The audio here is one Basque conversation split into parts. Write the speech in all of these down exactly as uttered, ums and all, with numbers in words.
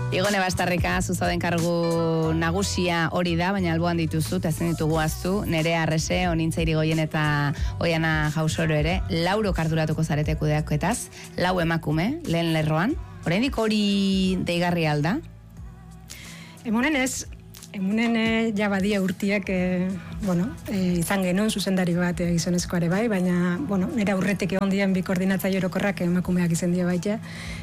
Igone Bastarrika, zuzauden kargu nagusia hori da, baina alboan dituzu, eta zen ditugu aztu, Nerea Arrese, Onintza Irigoyen eta Oiana Jausoro ere, lauro karduratuko zarete kudeaketaz, lau emakume, lehen lerroan, oraindik hori deigarri alda? Emonen ez, Emunen e, ja badia urtiak e, bueno, e, izan genuen zuzendari bat e, gizonezkoare bai, baina bueno, nera aurretik egon dian bi koordinatzaile orokorrak emakumeak izan dira baita,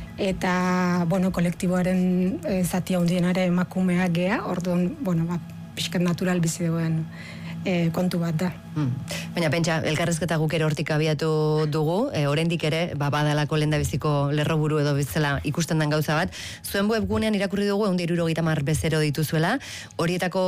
eta bueno, kolektiboaren e, zati handienare emakumeak gea, orduan, bueno, ba, pixkat natural bizi duen e, kontu bat da. Hmm. Baina pentsa, elkarrezketa guk ere hortik abiatu dugu, e, oraindik ere, ba, badalako lendabiziko lerroburu edo bezala ikusten den gauza bat. Zuen webgunean irakurri dugu, ehun eta hirurogeita hamar bezero dituzuela, horietako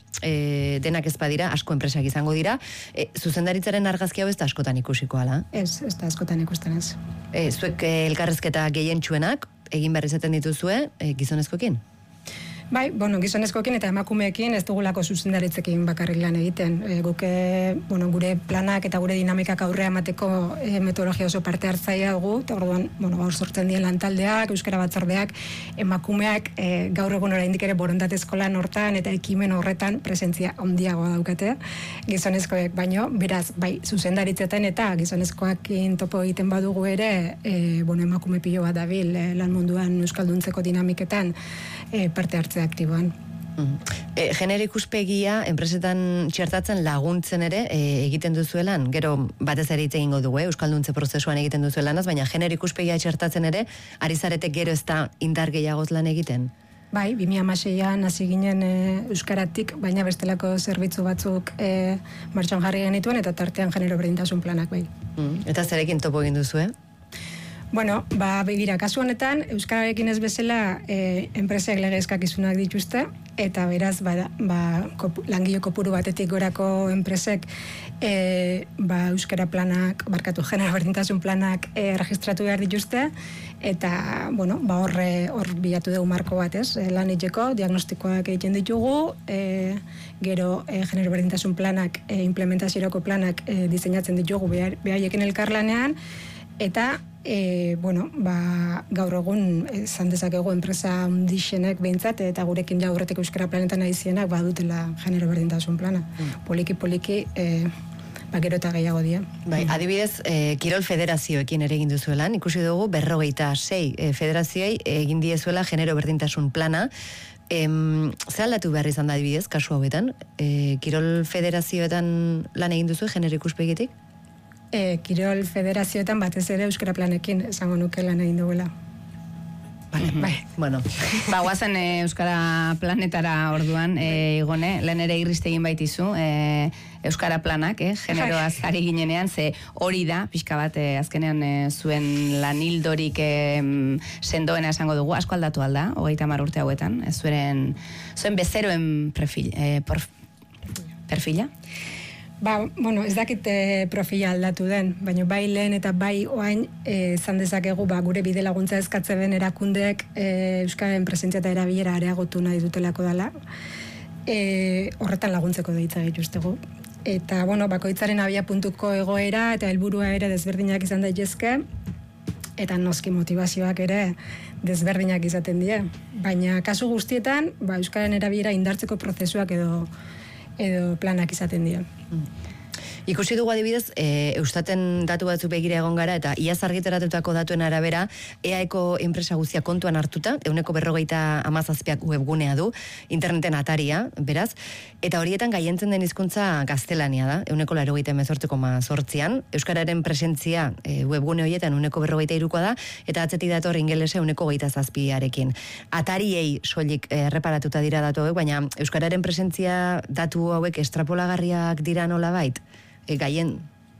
e, denak ez badira, asko enpresak izango dira. E, zuzendaritzaren argazki hau ez da askotan ikusiko, ala? Ez, ez da askotan ikusten ez. E, zuek e, elkarrezketa gehientsuenak, egin behar izaten dituzue, e, gizonezkoekin? Bai, bueno, gizonezkoekin eta emakumeekin ez dugulako zuzendaritzekin bakarrik lan egiten. E, guke, bueno, gure planak eta gure dinamikak aurrea emateko e, metodologia oso parte hartzaia dugu, eta orduan, bueno, gaur sortzen dien lantaldeak, euskara batzordeak, emakumeak e, gaur egun oraindik ere borondatezko lan hortan eta ekimen horretan presentzia handiagoa daukate gizonezkoek, baino, beraz, bai, zuzendaritzetan eta gizonezkoekin topo egiten badugu ere, e, bueno, emakume pilo bat dabil e, lan munduan euskalduntzeko dinamiketan e, parte hartzea aktiboan. Mm-hmm. E, genero ikuspegia enpresetan txertatzen laguntzen ere e, egiten duzuelan, gero batez ere hitz egingo dugu, eh? Euskalduntze prozesuan egiten duzuelanaz, baina genero ikuspegia txertatzen ere, ari zarete gero ez da indar gehiagoz lan egiten? Bai, bi mila hamaseian hasi ginen e, euskaratik, baina bestelako zerbitzu batzuk e, martxan jarri genituen, eta tartean genero berdintasun planak bai. Mm. Eta zerekin topo egin duzu, eh? Bueno, ba, begira, kasu honetan, euskararekin ez bezala e, enpresek lege eskakizunak dituzte, eta beraz, ba, ba, kopu, langile kopuru batetik gorako enpresek e, ba, euskara planak, barkatu genero berdintasun planak e, registratu behar dituzte, eta, bueno, ba, horre, hor bilatu dugu marko bat, ez, e, lan itxeko, diagnostikoak egiten ditugu, e, gero e, genero berdintasun planak, e, implementaziorako planak e, diseinatzen ditugu behaiekin elkarlanean, eta E, bueno, ba, gaur egun esan dezakegu enpresa handixenek behintzat eta gurekin ja aurretik euskara planetan aizienak badutela genero berdintasun plana. Mm. Poliki poliki e, ba, gero eta gehiago dira. Bai, adibidez, e, Kirol Federazioekin ere egin duzuelan, ikusi dugu berrogeita sei e, federazioei egin diezuela genero berdintasun plana. Em, zer aldatu behar izan da adibidez, kasu hauetan? E, Kirol Federazioetan lan egin duzu genero ikuspegitik? E, Kirol Federazioetan batez ere euskara planekin esango nuke lan egin duela. Vale, bai, bueno. Ba, guazen e, euskara planetara orduan, e, Igone, lehen ere irriste egin baitizu, e, euskara planak, eh, generoaz ari ginenean, ze hori da, pixka bat, e, azkenean e, zuen lanildorik e, sendoena esango dugu, asko aldatu alda, hogeita hamar urte hauetan, e, zuen, zuen bezeroen perfil, e, porf, perfila? Ba, bueno, ez dakit e, profila aldatu den, baina bai lehen eta bai oain e, zan dezakegu ba, gure bide laguntza eskatzen den erakundeek e, euskaren presentzia eta erabilera areagotu nahi dutelako dela. E, horretan laguntzeko deitza dituztegu. Eta, bueno, bakoitzaren abia puntuko egoera eta helburua ere desberdinak izan daitezke, eta noski motivazioak ere desberdinak izaten dira. Baina kasu guztietan, ba, euskaren erabilera indartzeko prozesuak edo edo planak izaten dira. Mm. Ikusi dugu adibidez, e, Eustaten datu batzuk begira egon gara, eta iaz argitaratutako datuen arabera, E A Eko enpresa guztia kontuan hartuta, ehuneko berrogeita hamazazpiak webgunea du, interneten ataria, beraz, eta horietan gaientzen den hizkuntza gaztelania da, ehuneko laurogeita hemezortzi koma zortzian, euskararen presentzia e, webgune horietan ehuneko berrogeita hirukoa da, eta atzetik dator ingelesa ehuneko hogeita zazpiarekin. Atariei soilik erreparatuta dira datu hauek, baina euskararen presentzia datu hauek estrapolagarriak dira nolabait? E, gaien?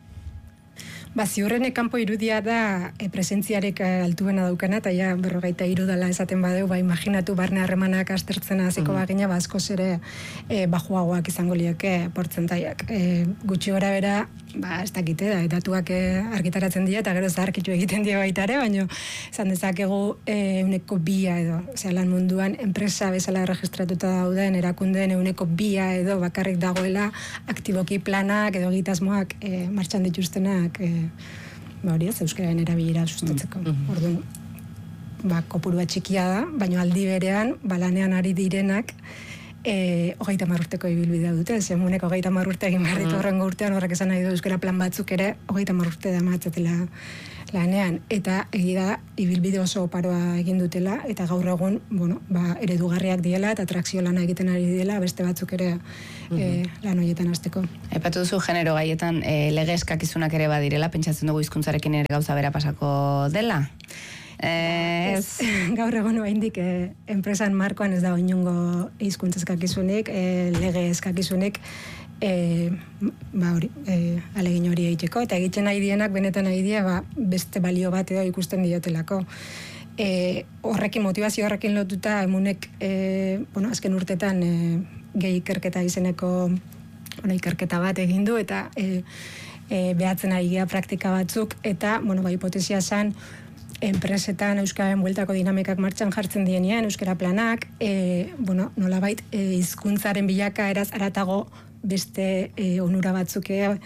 Ba, ziurrene kanpo irudia da e, presentziarek altuena daukana, eta ja berrogeita hiru dela esaten badeu, ba, imaginatu barne harremanak astertzen hasiko mm. bagina, ba, askoz ere e, bajuagoak izango lieke portzentaiak. E, gutxi gora bera, ba, ez dakite da, datuak e, argitaratzen dira, eta gero zaharkitu egiten dira baita ere, baina esan dezakegu e, euneko bia edo, osea, lan munduan enpresa bezala registratuta dauden erakundeen euneko bia edo bakarrik dagoela aktiboki planak edo egitasmoak e, martxan dituztenak e, ba hori ez, euskararen erabilera sustatzeko. Mm-hmm. Orduan, ba, kopurua txikia da, baina aldi berean, balanean ari direnak, E, hogeita marrurteko ibilbidea dute, zemunek hogeita marrurte egin behar ditu horrengo urtean, horrek esan nahi du euskara plan batzuk ere, hogeita marrurte da matzatela lanean, eta egia ibilbide oso oparoa egin dutela, eta gaur egun, bueno, ba, eredugarriak diela, eta trakzio lana egiten ari diela, beste batzuk ere e, lan horietan hasteko. Aipatu duzu genero gaietan, e, lege eskakizunak ere badirela, pentsatzen dugu hizkuntzarekin ere gauza bera pasako dela? Ez, gaur egon oraindik eh, enpresan markoan ez da inongo hizkuntza eskakizunik, eh, lege eskakizunik, eh, ba hori, eh, alegin hori egiteko, eta egiten nahi dienak benetan nahi die, ba, beste balio bat edo ikusten diotelako. Eh, horrekin, motivazio horrekin lotuta, emunek, eh, bueno, azken urtetan eh, gehi ikerketa izeneko bueno, ikerketa bat egin du, eta eh, eh, behatzen ari gea praktika batzuk, eta, bueno, ba, hipotesia zan, enpresetan euskararen bueltako dinamikak martxan jartzen dienean, euskara planak, e, bueno, nolabait, e, hizkuntzaren bilaka eraz aratago beste e, onura batzuk ere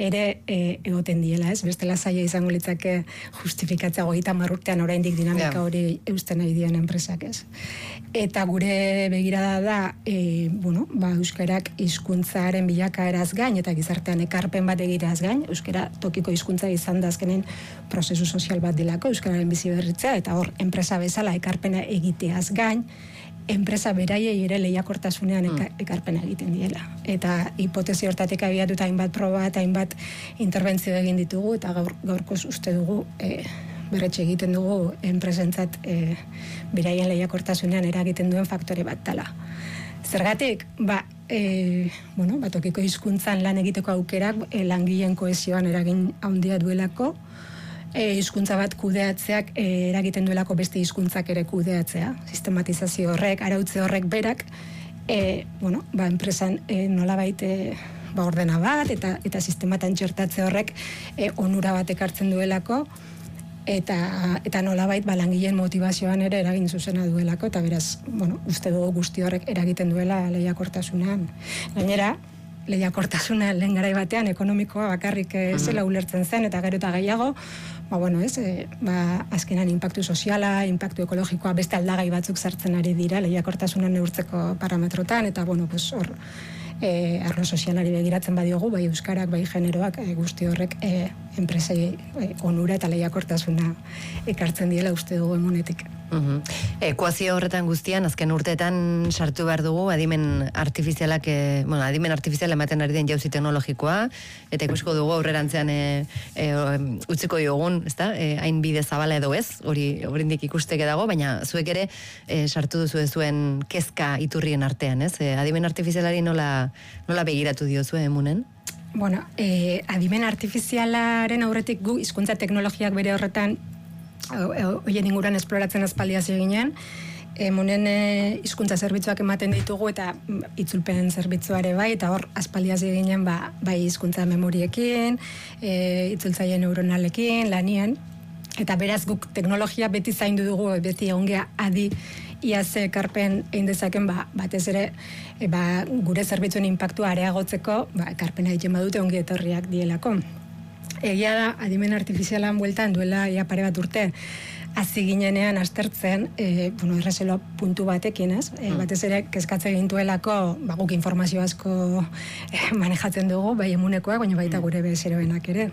e, egoten diela, ez? Beste lasaia izango litzake justifikatzea hogeita hamar urtean oraindik dinamika yeah. hori eusten nahi dien enpresak, ez? Eta gure begirada da, e, bueno, ba, euskarak hizkuntzaren bilakaeraz gain, eta gizartean ekarpen bat egiraz gain, euskara tokiko hizkuntza izan da azkenen prozesu sozial bat delako, euskararen bizi berritzea, eta hor, enpresa bezala ekarpena egiteaz gain, enpresa beraiei ere lehiakortasunean eka, ekarpena egiten diela. Eta hipotesi hortatik abiatuta hainbat proba eta hainbat interbentzio egin ditugu, eta gaur, gaurkoz uste dugu e, berretxe egiten dugu enpresentzat e, beraien lehiakortasunean eragiten duen faktore bat dela. Zergatik, ba, e, bueno, batokiko hizkuntzan lan egiteko aukerak e, langileen kohesioan eragin handia duelako, E, hizkuntza bat kudeatzeak e, eragiten duelako beste hizkuntzak ere kudeatzea. Sistematizazio horrek, arautze horrek berak, e, bueno, ba, enpresan e, nolabait e, ba, ordena bat, eta, eta sistematan txertatze horrek e, onura bat ekartzen duelako, eta, eta nolabait ba, langileen motivazioan ere eragin zuzena duelako, eta beraz, bueno, uste dugu guzti horrek eragiten duela lehiakortasunean. Gainera, lehiakortasuna lehen garai batean ekonomikoa bakarrik e, zela ulertzen zen, eta gero eta gehiago, ba, bueno, ez, e, ba, azkenan impactu soziala, impactu ekologikoa, beste aldagai batzuk sartzen ari dira lehiakortasuna neurtzeko parametrotan, eta, bueno, pues, hor, e, arlo sozialari begiratzen badiogu, bai euskarak, bai generoak, e, guzti horrek e, enpresei e, onura eta lehiakortasuna ekartzen diela uste dugu emunetik. Uhum. Ekuazio horretan guztian, azken urteetan sartu behar dugu, adimen artifizialak, e, bueno, adimen artifiziala ematen ari den jauzi teknologikoa, eta ikusiko dugu aurrerantzean e, e, utziko diogun, ezta? E, hain bide zabala edo ez, hori oraindik ikusteke dago, baina zuek ere e, sartu duzu zuen kezka iturrien artean, ez? E, adimen artifizialari nola, nola begiratu diozue emunen? Bueno, e, adimen artifizialaren aurretik gu hizkuntza teknologiak bere horretan hoien inguruan esploratzen aspaldiaz eginen, emunen hizkuntza zerbitzuak ematen ditugu eta itzulpen zerbitzuare bai, eta hor aspaldiaz eginen ba, bai hizkuntza memoriekin, e, itzultzaile neuronalekin, lanien, eta beraz guk teknologia beti zaindu dugu, beti ongea adi iaz ekarpen egin dezaken, ba, batez ere e, ba, gure zerbitzuen inpaktua areagotzeko, ba, ekarpena egiten badute ongi etorriak dielako. Egia da, adimen artifizialan bueltan duela ia pare bat urte, hasi ginenean aztertzen, e, bueno, errezeloa puntu batekin, ez? E, batez ere, kezkatzen gintuelako, ba, guk informazio asko e, manejatzen dugu, bai emunekoak, baina baita gure bezeroenak ere.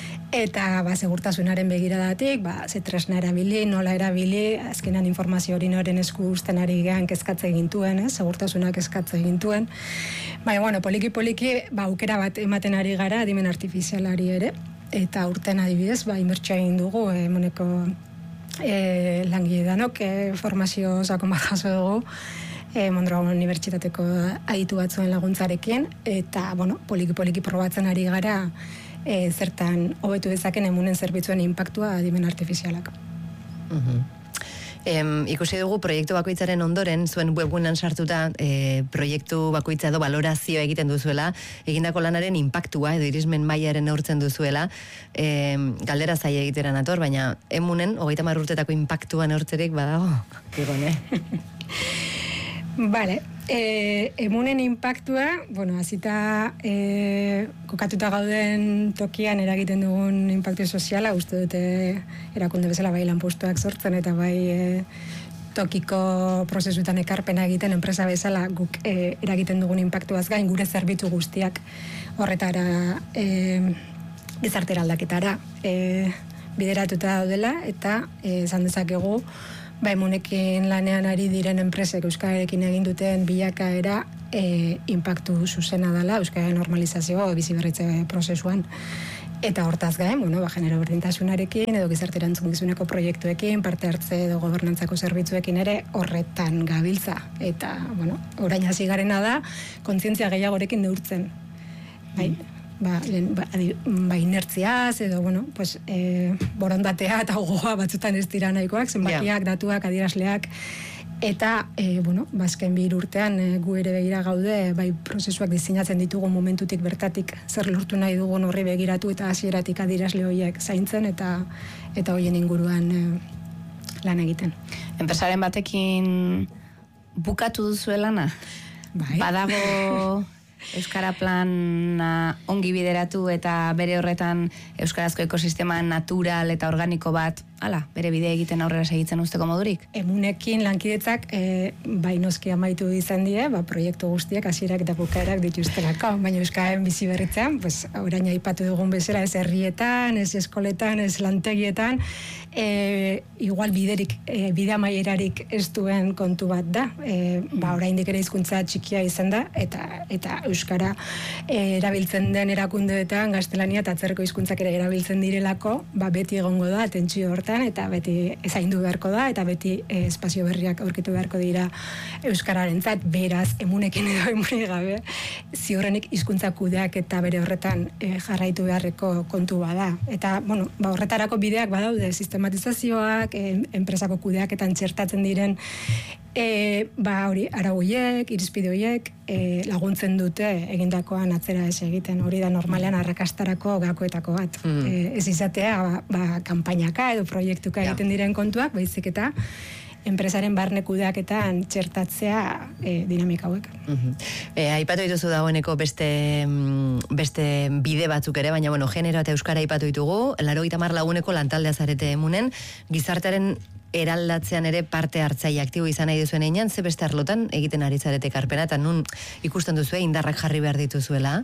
Eta, ba, segurtasunaren begiradatik, ba, ze tresna erabili, nola erabili, azkenan informazio hori noren esku uzten ari gehan kezkatzen gintuen, ez? Segurtasunak kezkatzen gintuen. Baina, bueno, poliki-poliki, ba, aukera bat ematen ari gara, adimen artifizialari ere, eta urten adibidez, ba, inbertsioa egin dugu, e, moneko e, langile danok, e, formazio sakon bat jaso dugu, e, Mondragon Unibertsitateko aditu batzuen laguntzarekin, eta, bueno, poliki-poliki probatzen ari gara, e, zertan hobetu dezaken emunen zerbitzuen inpaktua adimen artifizialak. Uh-huh. Em, ikusi dugu proiektu bakoitzaren ondoren, zuen webgunean sartuta e, proiektu bakoitza edo valorazio egiten duzuela, egindako lanaren inpaktua edo irismen mailaren neurtzen duzuela, e, galdera zaila egitera nator, baina emunen, hogeita hamar urtetako inpaktua neurtzerik badago. Igone. Vale, E, emunen impactua, bueno, azita e, kokatuta gauden tokian eragiten dugun impactu soziala, uste dute erakunde bezala bai lanpostuak sortzen eta bai e, tokiko prozesutan ekarpena egiten enpresa bezala guk e, eragiten dugun impactuaz gain gure zerbitzu guztiak horretara e, gizartera aldaketara e, bideratuta daudela eta e, esan dezakegu ba, emunekin lanean ari diren enpresek euskararekin egin duten bilakaera e, impactu zuzena dela euskararen normalizazioa o biziberritze prozesuan. Eta hortaz gain, bueno, ba, genero berdintasunarekin edo gizarte erantzukizuneko proiektuekin, parte hartze edo gobernantzako zerbitzuekin ere horretan gabiltza. Eta, bueno, orain hasi garena da, kontzientzia gehiagorekin neurtzen. Bai, ba, lehen, ba, ba inertziaz edo, bueno, pues, e, borondatea eta gogoa batzutan ez dira nahikoak, zenbakiak, yeah. datuak, adierazleak, eta, e, bueno, bazken bi urtean e, gu ere begira gaude, bai prozesuak diseinatzen ditugu momentutik bertatik zer lortu nahi dugun horri begiratu eta hasieratik adierazle horiek zaintzen eta eta hoien inguruan e, lan egiten. Enpresaren batekin bukatu duzu lana? Bai. Badago Euskara plana ongi bideratu eta bere horretan euskarazko ekosistema natural eta organiko bat, ala, bere bide egiten aurrera segitzen usteko modurik? Emunekin lankidetzak e, bai noski amaitu izan die, ba, proiektu guztiak hasierak eta bukaerak dituztelako, baina euskaren bizi berritzean, pues, orain aipatu dugun bezala, ez herrietan, ez eskoletan, ez lantegietan, e, igual biderik, e, bide amaierarik ez duen kontu bat da. E, ba, oraindik ere hizkuntza txikia izan da, eta eta euskara e, erabiltzen den erakundeetan, gaztelania eta atzerriko hizkuntzak ere erabiltzen direlako, ba, beti egongo da, atentzio hortan, eta beti zaindu beharko da, eta beti e, espazio berriak aurkitu beharko dira euskararentzat, beraz, emunekin edo emunik gabe, ziurrenik hizkuntza kudeak eta bere horretan e, jarraitu beharreko kontu bada. Eta, bueno, ba, horretarako bideak badaude, sistematizazioak, e, enpresako kudeaketan txertatzen diren E, ba hori, arauiek, irizpide horiek e, laguntzen dute egindakoan atzera ez egiten, hori da normalean arrakastarako gakoetako bat. Mm. E, ez izatea, ba, ba kanpainaka edo proiektuka egiten diren kontuak, baizik eta enpresaren barne kudeaketan txertatzea e, dinamika hauek. Mm-hmm. E, aipatu dituzu dagoeneko beste, beste bide batzuk ere, baina bueno, genero eta euskara aipatu ditugu, laurogeita hamar laguneko lantaldea zarete emunen, gizartearen eraldatzean ere parte hartzaile aktibo izan nahi duzuen einan, ze beste arlotan egiten ari zarete karpena, eta nun ikusten duzue indarrak jarri behar dituzuela?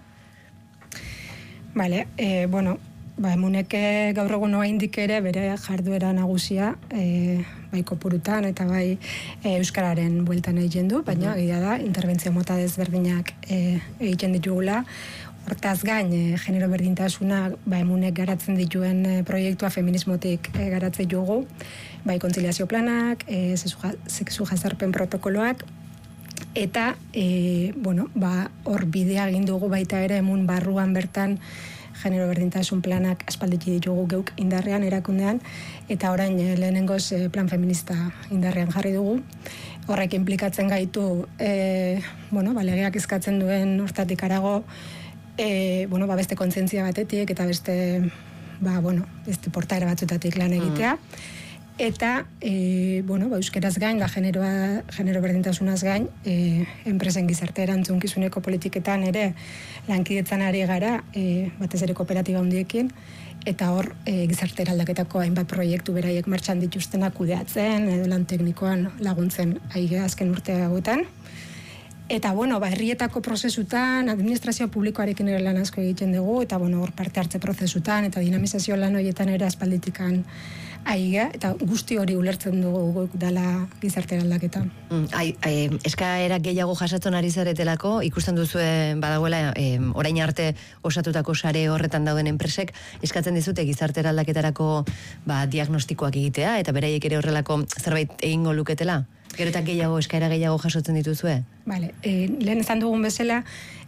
Vale, e, bueno, ba, emunek gaur egun oraindik ere bere jarduera nagusia e, bai kopurutan eta bai e, euskararen bueltan egiten du, baina egia da, interbentzio mota desberdinak e, egiten ditugula. Hortaz gain, e, genero berdintasuna ba, emunek garatzen dituen e, proiektua feminismotik e, garatzen dugu, bai kontziliazio planak, e, sexu jazarpen protokoloak, eta e, bueno, ba, hor bidea egin dugu baita ere emun barruan bertan genero berdintasun planak aspaldiki ditugu geuk indarrean erakundean, eta orain e, lehenengoz e, plan feminista indarrean jarri dugu. Horrek implikatzen gaitu e, bueno, ba, legeak eskatzen duen hortatik arago, E, bueno, ba, beste kontzientzia batetik eta beste, ba, bueno, beste portaera batzutatik lan egitea. Mm. Eta, e, bueno, ba, euskeraz gain, da generoa, genero berdintasunaz gain, e, enpresen gizarte erantzunkizuneko politiketan ere lankidetzan ari gara, e, batez ere kooperatiba handiekin, eta hor e, gizarte eraldaketako hainbat proiektu beraiek martxan dituztenak kudeatzen, edo lan teknikoan laguntzen aige azken urte hauetan. Eta, bueno, ba, herrietako prozesutan, administrazio publikoarekin ere lan asko egiten dugu, eta, bueno, hor parte hartze prozesutan, eta dinamizazio lan horietan ere aspalditikan aiga, eta guzti hori ulertzen dugu dela gizarte eraldaketa. Mm, ai, ai, eskaera gehiago jasatzen ari zaretelako, ikusten duzue badagoela, e, orain arte osatutako sare horretan dauden enpresek, eskatzen dizute gizarte eraldaketarako ba, diagnostikoak egitea, eta beraiek ere horrelako zerbait egingo luketela? Gero eta gehiago, eskaera gehiago jasotzen dituzue? Vale, e, lehen esan dugun bezala,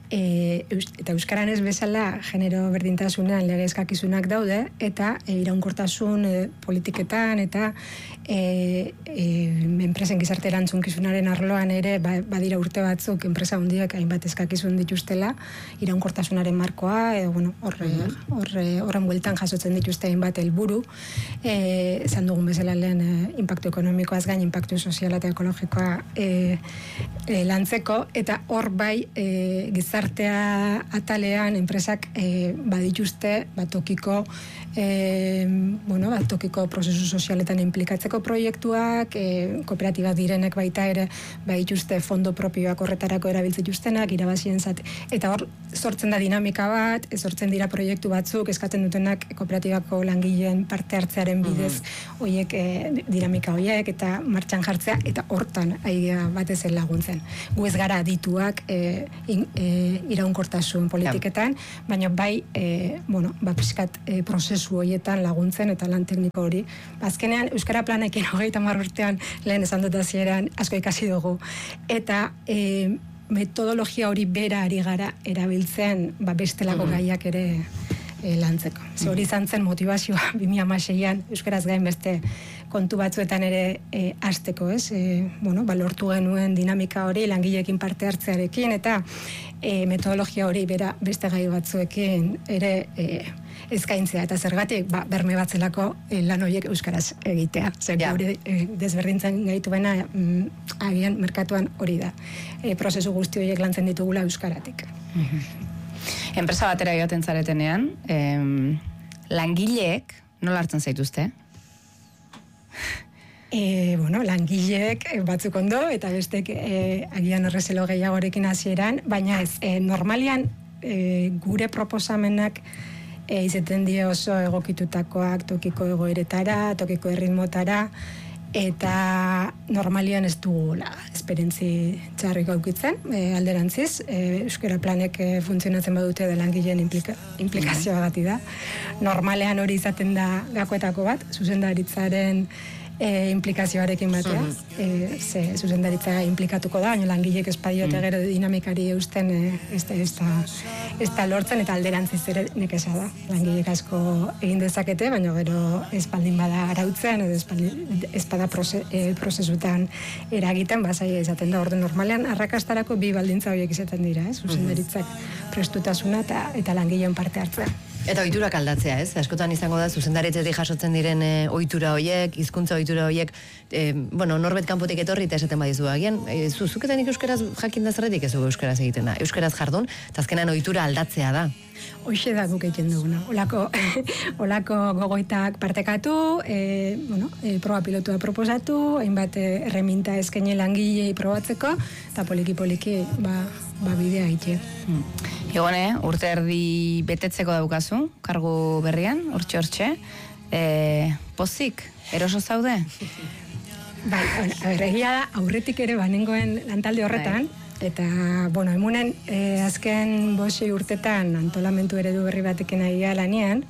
E, eta euskaran ez bezala genero berdintasunean lege eskakizunak daude, eta e, iraunkortasun e, politiketan eta e, e, enpresen gizarte erantzunkizunaren arloan ere ba, badira urte batzuk enpresa hundiak hainbat eskakizun dituztela iraunkortasunaren markoa, edo bueno, horre, horre, horren bueltan jasotzen dituzte hainbat helburu, e, esan dugun bezala lehen e, impactu ekonomikoaz gain, impactu soziala eta ekologikoa e, e, lantzeko, eta hor bai e, gizarte artea atalean enpresak e, badituzte batokiko e, bueno, batokiko prozesu sozialetan implikatzeko proiektuak, e, kooperatibak direnek baita ere badituzte fondo propioak horretarako erabiltzituztenak, irabazien zat, eta hor sortzen da dinamika bat, sortzen dira proiektu batzuk, eskatzen dutenak kooperatibako langileen parte hartzearen bidez hoiek e, dinamika hoiek eta martxan jartzea, eta hortan aia batez laguntzen. Gu ez gara adituak e, in, e, iraunkortasun politiketan, baina bai, e, bueno, ba, pixkat e, prozesu horietan laguntzen eta lan tekniko hori. Azkenean, Euskara Planekin hogeita hamar urtean lehen esan dut hasieran asko ikasi dugu. Eta e, metodologia hori bera ari gara erabiltzen ba, bestelako gaiak ere e, lantzeko. Ze hori izan zen motivazioa bi mila hamaseian Euskaraz gain beste kontu batzuetan ere e, hasteko, ez? E, bueno, ba, lortu genuen dinamika hori langileekin parte hartzearekin eta e, metodologia hori bera beste gai batzuekin ere e, eskaintzea, eta zergatik ba, berme batzelako e, lan horiek euskaraz egitea. Zer ja. Hori e, desberdintzen gaituena mm, agian merkatuan hori da. E, prozesu guzti horiek lantzen ditugula euskaratik. Mm-hmm. Enpresa batera joaten zaretenean, em, langileek nola hartzen zaituzte? E, bueno, langileek batzuk ondo, eta bestek e, agian horrezelo gehiagorekin hasieran, baina ez, e, normalian e, gure proposamenak e, izaten die oso egokitutakoak tokiko egoeretara, tokiko erritmotara, eta normalian ez dugula esperientzi txarrik aukitzen, e, alderantziz, e, Euskara Planek e, funtzionatzen badute da langileen implika, implikazioa gati da. Normalean hori izaten da gakoetako bat, zuzendaritzaren e, implikazioarekin batean, e, ze zuzendaritza implikatuko da, baina langileek espadiote gero dinamikari eusten e, ez, ez, da, ez da lortzen, eta alderantziz ere nekesa da. Langileek asko egin dezakete, baina gero espaldin bada arautzen, edo espaldin, espada prose, e, prozesutan eragiten, bazaia izaten da. Orde normalean, arrakastarako bi baldintza horiek izaten dira, ez? Zuzendaritzak prestutasuna eta, eta langileen parte hartzea. Eta ohiturak aldatzea, ez? Askotan izango da, zuzendaritzetik jasotzen diren e, ohitura horiek, hizkuntza ohitura horiek, e, bueno, norbet kanpotik etorri eta esaten badizu agian, e, zu, zuketenik euskaraz jakin da zerretik ez dugu euskaraz egiten da. Euskaraz jardun, eta azkenan ohitura aldatzea da. Hoxe da guk egiten duguna. Olako, olako gogoitak partekatu, e, bueno, e, proba pilotua proposatu, hainbat erreminta eskaini langilei probatzeko, eta poliki-poliki ba, ba bidea egitea. Hmm. Igone, urte erdi betetzeko daukazu, kargu berrian, hortxe-hortxe, e, pozik, eroso zaude? Bai, egia da, aurretik ere banengoen lantalde horretan, bai. Eta, bueno, emunen eh, azken bosei urtetan antolamentu eredu berri batekin agia lanean,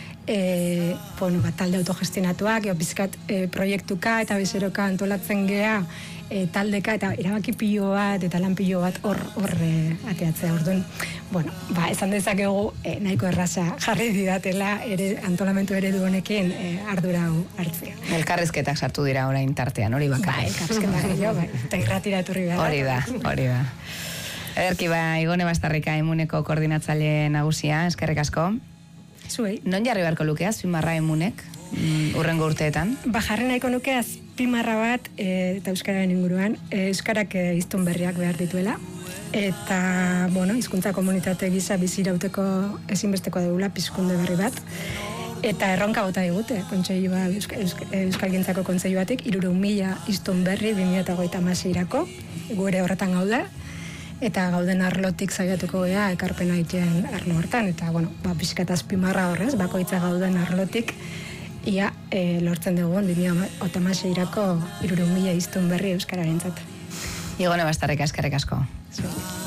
eh, bueno, bat talde autogestionatuak, eo bizkat eh, proiektuka eta bezeroka antolatzen gea, e, taldeka eta erabaki pilo bat eta lan pilo bat hor hor e, ateatzea. Orduan, bueno, ba, esan dezakegu e, nahiko erraza jarri didatela ere antolamentu eredu honekin e, ardura hau hartzea. Elkarrizketak sartu dira orain tartean, hori bakarrik. Ba, elkarrizketak jo, bai, eta irratira etorri behar. Hori da, hori da. Ederki, ba, Igone Bastarrika Emuneko koordinatzaile nagusia, eskerrik asko. Zuei. Non jarri beharko luke azpimarra Emunek, mm, urrengo urteetan? Ba, jarri nahiko nuke azpimarra bat, e, eta euskararen inguruan, e, euskarak e, hiztun berriak behar dituela, eta, bueno, hizkuntza komunitate gisa bizirauteko ezinbesteko dugula pizkunde berri bat, eta erronka bota digute, kontseilua, Euskal, Euskal Gintzako kontseiluatik, hirurehun mila hiztun berri bi mila hogeita hamaseirako, gure horretan gaude, eta gauden arlotik saiatuko gea ekarpena egiten arlo hortan, eta, bueno, ba, pixkat azpimarra horrez, bakoitza gauden arlotik, ia e, lortzen dugun bi mila hogeita hamaseirako hirurehun mila hiztun berri euskararentzat. Igone Bastarrika, eskerrik asko. Zuei.